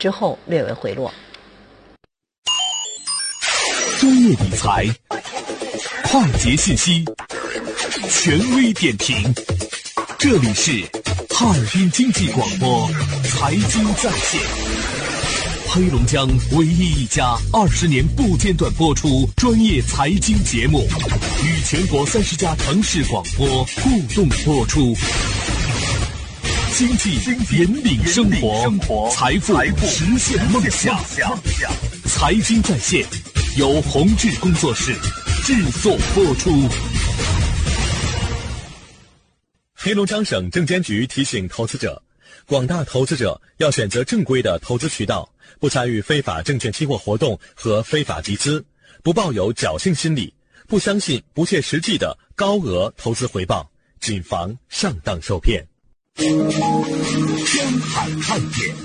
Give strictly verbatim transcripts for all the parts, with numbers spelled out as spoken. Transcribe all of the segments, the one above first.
之后略为回落。 专业理财，快捷信息，权威点评，这里是哈尔滨经济广播财经在线。黑龙江唯一一家二十年不间断播出专业财经节目，与全国三十家城市广播互动播出。经济引领生活，财富实现梦想。财经在线由宏志工作室制作播出。黑龙江省证监局提醒投资者，广大投资者要选择正规的投资渠道，不参与非法证券期货活动和非法集资，不抱有侥幸心理，不相信不切实际的高额投资回报，谨防上当受骗。江海看点，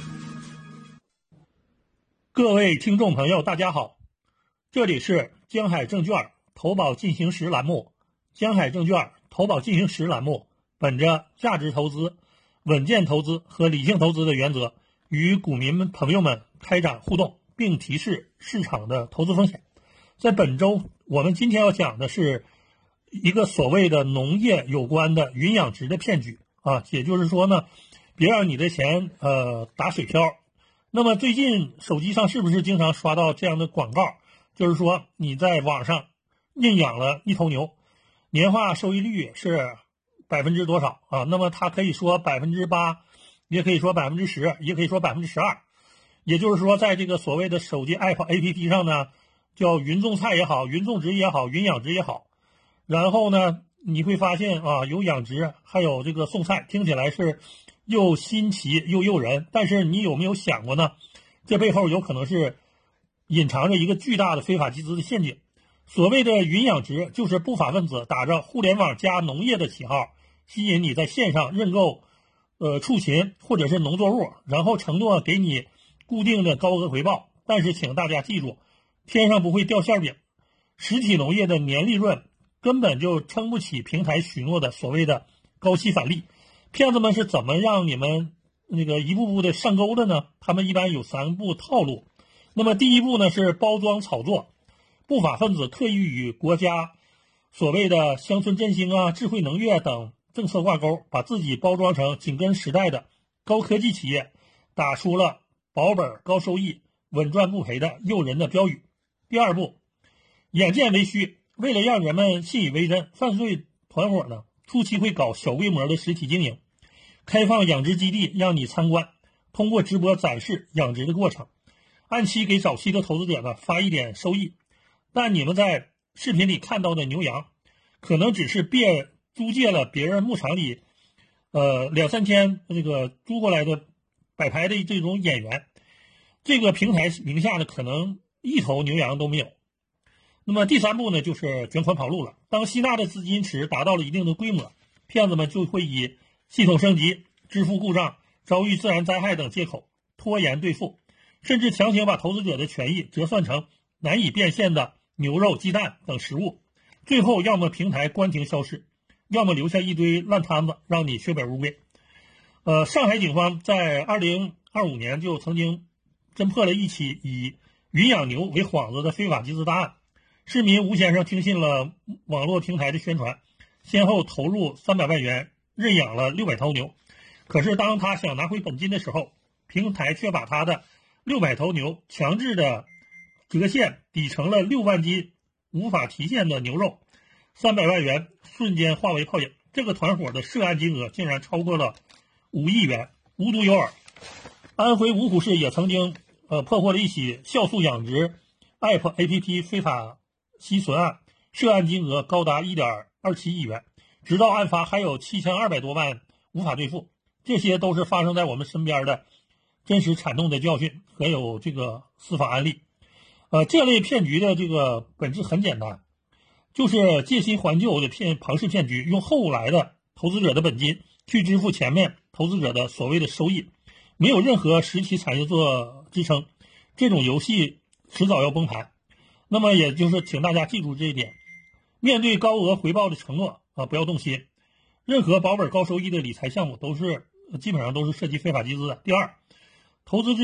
各位听众朋友大家好，这里是江海证券投保进行时栏目。江海证券投保进行时栏目本着价值投资、稳健投资和理性投资的原则，与股民朋友们开展互动，并提示市场的投资风险。在本周，我们今天要讲的是一个所谓的农业有关的云养殖的骗局啊，也就是说呢，别让你的钱呃打水漂。那么最近手机上是不是经常刷到这样的广告？就是说你在网上认养了一头牛，年化收益率是百分之多少啊？那么它可以说百分之八，也可以说百分之十，也可以说百分之十二。也就是说，在这个所谓的手机 app A P P 上呢，叫云种菜也好，云种植也好，云养殖也好，然后呢，你会发现啊，有养殖，还有这个种菜，听起来是又新奇又诱人。但是你有没有想过呢？这背后有可能是隐藏着一个巨大的非法集资的陷阱。所谓的云养殖，就是不法分子打着互联网加农业的旗号，吸引你在线上认购呃畜禽或者是农作物，然后承诺给你固定的高额回报。但是请大家记住，天上不会掉馅饼，实体农业的年利润根本就撑不起平台许诺的所谓的高息返利。骗子们是怎么让你们那个一步步的上钩的呢？他们一般有三步套路。那么第一步呢是包装炒作，不法分子刻意与国家所谓的乡村振兴啊、智慧能源等政策挂钩，把自己包装成紧跟时代的高科技企业，打出了保本高收益、稳赚不赔的诱人的标语。第二步，眼见为虚，为了让人们信以为真，犯罪团伙呢初期会搞小规模的实体经营，开放养殖基地让你参观，通过直播展示养殖的过程，按期给早期的投资者呢发一点收益。但你们在视频里看到的牛羊，可能只是别租借了别人牧场里呃两三天那个租过来的摆拍的这种演员，这个平台名下呢可能一头牛羊都没有。那么第三步呢就是卷款跑路了。当吸纳的资金池达到了一定的规模，骗子们就会以系统升级、支付故障、遭遇自然灾害等借口拖延兑付，甚至强行把投资者的权益折算成难以变现的牛肉、鸡蛋等食物，最后要么平台关停消失，要么留下一堆烂摊子让你血本无归。呃，上海警方在二零二五年就曾经侦破了一起以云养牛为幌子的非法集资大案。市民吴先生听信了网络平台的宣传，先后投入三百万元认养了六百头牛。可是当他想拿回本金的时候，平台却把他的六百头牛强制的折现抵成了六万斤无法提现的牛肉，三百万元瞬间化为泡影。这个团伙的涉案金额竟然超过了五亿元。无独有偶，安徽芜湖市也曾经呃破获了一起酵素养殖 App A P P 非法吸存案，涉案金额高达 一点二七亿元，直到案发还有七千二百多万无法兑付。这些都是发生在我们身边的真实惨痛的教训，还有这个司法案例。呃，这类骗局的这个本质很简单，就是借新还旧的骗庞氏骗局，用后来的投资者的本金去支付前面投资者的所谓的收益，没有任何实体产业做支撑，这种游戏迟早要崩盘。那么也就是请大家记住这一点，面对高额回报的承诺啊，不要动心。任何保本高收益的理财项目都是基本上都是涉及非法集资的。第二，投资之